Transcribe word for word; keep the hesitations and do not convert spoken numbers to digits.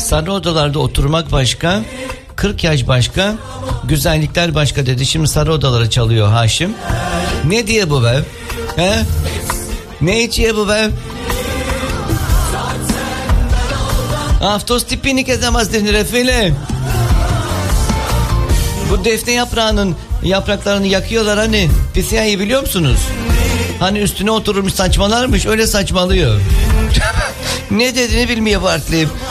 Sarı odalarda oturmak başka, kırk yaş başka, güzellikler başka dedi. Şimdi sarı odaları çalıyor Haşim. Ne diye bu be? He? Ne içiyor bu be? Aftos tipini kezemez denir efendim. Bu defne yaprağının yapraklarını yakıyorlar hani. Pisiyayı biliyor musunuz? Hani üstüne otururmuş saçmalarmış, öyle saçmalıyor. Ne dediğini bilmiyor bu artlayıp.